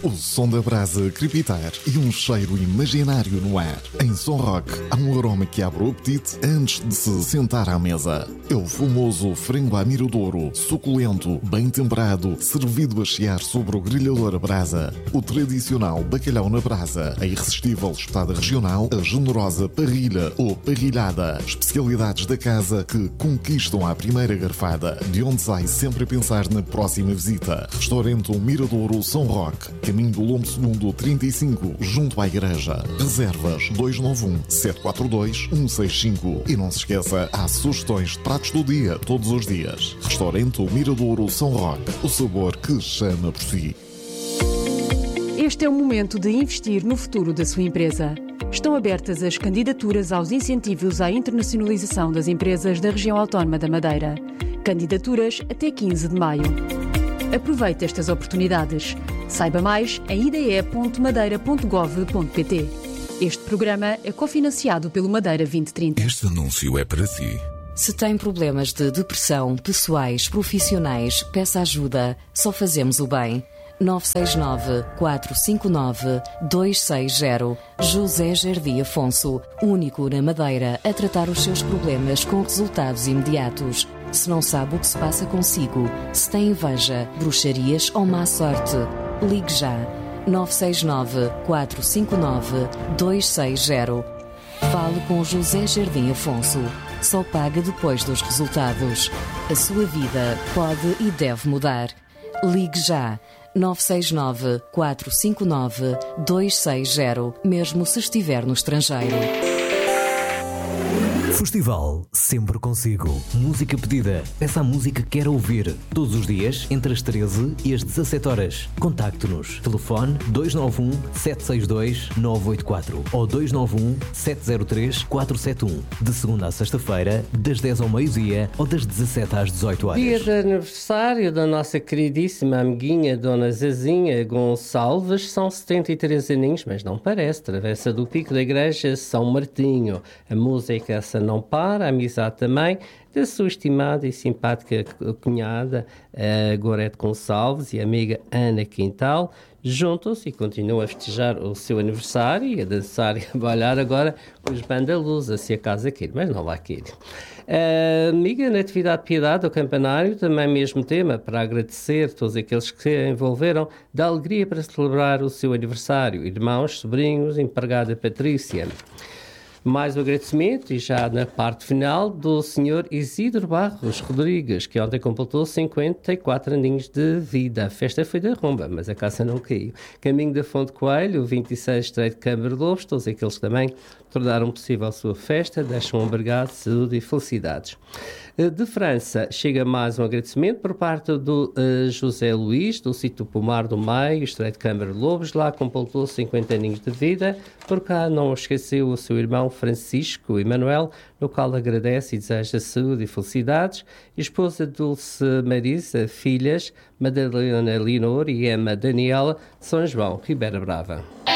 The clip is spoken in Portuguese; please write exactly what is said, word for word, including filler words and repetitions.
O som da brasa crepitar e um cheiro imaginário no ar. Em Som Rock há um aroma que abre o apetite antes de se sentar à mesa. É o famoso frango à miradouro, suculento, bem temperado, servido a chiar sobre o grelhador a brasa. O tradicional bacalhau na brasa, a irresistível espetada regional, a generosa parrilha ou parrilhada. Especialidades da casa que conquistam à primeira garfada, de onde sai sempre a pensar na próxima visita. Restaurante Miradouro Som Rock, caminho do Lombo Segundo trinta e cinco, junto à igreja. Reservas dois nove um, sete quatro dois, um seis cinco. E não se esqueça, há sugestões de pratos do dia, todos os dias. Restaurante Miradouro Som Rock, o sabor que chama por si. Este é o momento de investir no futuro da sua empresa. Estão abertas as candidaturas aos incentivos à internacionalização das empresas da região autónoma da Madeira. Candidaturas até quinze de maio. Aproveite estas oportunidades. Saiba mais em i d e ponto madeira ponto gov ponto p t. Este programa é cofinanciado pelo Madeira vinte trinta. Este anúncio é para si. Se tem problemas de depressão, pessoais, profissionais, peça ajuda. Só fazemos o bem. nove seis nove, quatro cinco nove, dois seis zero. José Jardim Afonso, único na Madeira a tratar os seus problemas com resultados imediatos. Se não sabe o que se passa consigo, se tem inveja, bruxarias ou má sorte, ligue já. nove seis nove, quatro cinco nove, dois seis zero. Fale com José Jardim Afonso. Só paga depois dos resultados. A sua vida pode e deve mudar. Ligue já. nove seis nove, quatro cinco nove, dois seis zero, mesmo se estiver no estrangeiro. Festival Sempre Consigo. Música pedida. Peça a música que quer ouvir. Todos os dias, entre as treze e as dezassete horas. Contacte-nos. Telefone dois nove um, sete seis dois, nove oito quatro ou dois nove um, sete zero três, quatro sete um. De segunda a sexta-feira, das dez ao meio-dia ou das dezassete às dezoito horas. Dia de aniversário da nossa queridíssima amiguinha Dona Zezinha Gonçalves. São setenta e três aninhos, mas não parece. Travessa do Pico da Igreja São Martinho. A música essa não para, a amizade também, da sua estimada e simpática cunhada a Gorete Gonçalves e a amiga Ana Quintal, juntam-se e continuam a festejar o seu aniversário e a dançar e a bailar agora com os bandalus, se a casa queira, mas não vai querer. A amiga Natividade Piedade do Campanário, também mesmo tema, para agradecer todos aqueles que se envolveram, da alegria para celebrar o seu aniversário, irmãos, sobrinhos, empregada Patrícia. Mais um agradecimento, e já na parte final, do senhor Isidro Barros Rodrigues, que ontem completou cinquenta e quatro aninhos de vida. A festa foi da rumba, mas a caça não caiu. Caminho da Fonte Coelho, vinte e seis, Estreito de Câmara de Lobos, todos aqueles que também tornaram possível a sua festa, deixam um obrigado, saúde e felicidades. De França, chega mais um agradecimento por parte do uh, José Luís, do sítio Pomar do Meio, Estreito de Câmara de Lobos, lá completou cinquenta aninhos de vida. Por cá não esqueceu o seu irmão Francisco Emanuel, no qual agradece e deseja saúde e felicidades. Esposa Dulce Marisa, filhas Madalena Leonor e Emma Daniela, São João, Ribeira Brava.